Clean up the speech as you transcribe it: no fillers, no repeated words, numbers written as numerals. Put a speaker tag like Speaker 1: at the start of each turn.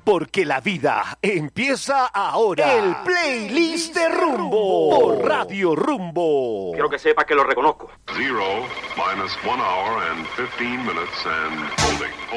Speaker 1: porque la vida empieza ahora. El playlist de Rumbo por Radio Rumbo.
Speaker 2: Quiero que sepa que lo reconozco.
Speaker 3: 0 - 1 hour and 15 minutes and holding.